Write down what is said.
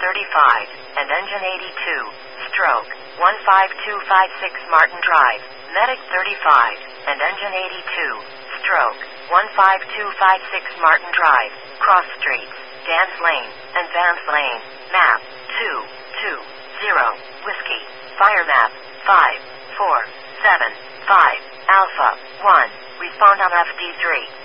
35, and Engine 82, stroke, 15256 Martin Drive, Medic 35, and Engine 82, stroke, 15256 Martin Drive, Cross Streets, Dance Lane, and Vance Lane, map, 220, Whiskey, fire map, 54775, Alpha, 1, respond on FD3.